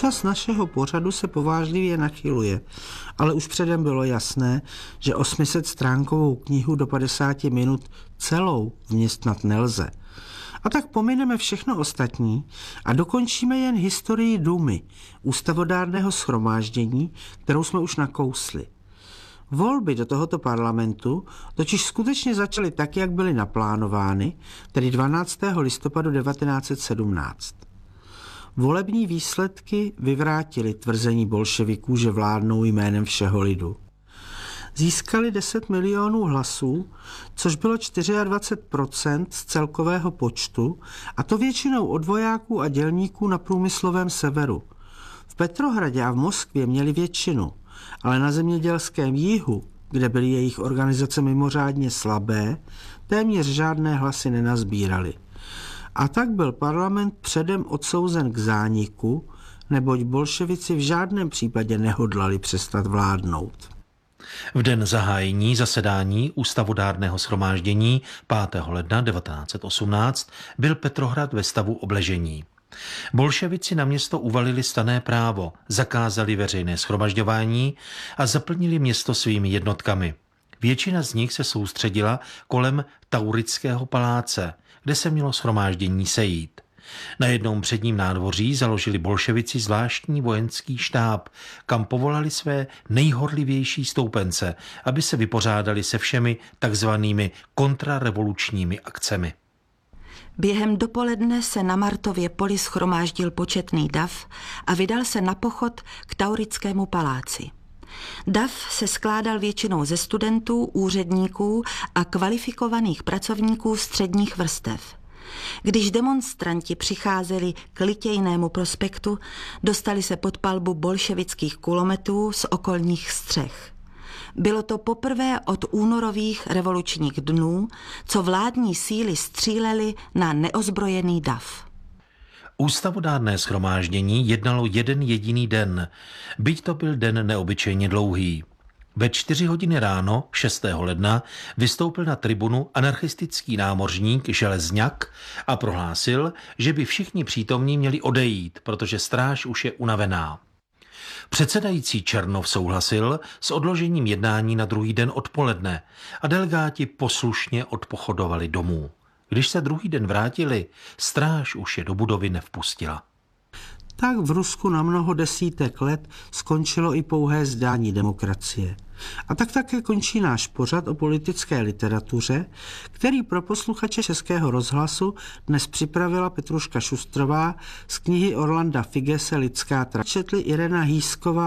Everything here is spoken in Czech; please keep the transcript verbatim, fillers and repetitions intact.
Čas našeho pořadu se povážlivě nachyluje, ale už předem bylo jasné, že osmisetstránkovou knihu do padesáti minut celou vměstnat nelze. A tak pomineme všechno ostatní a dokončíme jen historii Dumy, ústavodárného shromáždění, kterou jsme už nakousli. Volby do tohoto parlamentu totiž skutečně začaly tak, jak byly naplánovány, tedy dvanáctého listopadu devatenáct set sedmnáct. Volební výsledky vyvrátily tvrzení bolševiků, že vládnou jménem všeho lidu. Získali deset milionů hlasů, což bylo dvacet čtyři procent z celkového počtu, a to většinou od vojáků a dělníků na průmyslovém severu. V Petrohradě a v Moskvě měli většinu, ale na zemědělském jihu, kde byly jejich organizace mimořádně slabé, téměř žádné hlasy nenazbírali. A tak byl parlament předem odsouzen k zániku, neboť bolševici v žádném případě nehodlali přestat vládnout. V den zahájení zasedání ústavodárného shromáždění pátého ledna devatenáct set osmnáct byl Petrohrad ve stavu obležení. Bolševici na město uvalili stanné právo, zakázali veřejné shromažďování a zaplnili město svými jednotkami. Většina z nich se soustředila kolem Taurického paláce, kde se mělo shromáždění sejít. Na jednom předním nádvoří založili bolševici zvláštní vojenský štáb, kam povolali své nejhorlivější stoupence, aby se vypořádali se všemi takzvanými kontrarevolučními akcemi. Během dopoledne se na Martově poli shromáždil početný dav a vydal se na pochod k Taurickému paláci. Dav se skládal většinou ze studentů, úředníků a kvalifikovaných pracovníků středních vrstev. Když demonstranti přicházeli k Litějnému prospektu, dostali se pod palbu bolševických kulometů z okolních střech. Bylo to poprvé od únorových revolučních dnů, co vládní síly střílely na neozbrojený dav. Ústavodárné shromáždění jednalo jeden jediný den, byť to byl den neobyčejně dlouhý. Ve čtyři hodiny ráno šestého ledna vystoupil na tribunu anarchistický námořník Železňak a prohlásil, že by všichni přítomní měli odejít, protože stráž už je unavená. Předsedající Černov souhlasil s odložením jednání na druhý den odpoledne a delegáti poslušně odpochodovali domů. Když se druhý den vrátili, stráž už je do budovy nevpustila. Tak v Rusku na mnoho desítek let skončilo i pouhé zdání demokracie. A tak také končí náš pořad o politické literatuře, který pro posluchače Českého rozhlasu dnes připravila Petruška Šustrová z knihy Orlanda Figese Lidská trať. Četli Irena Hýsková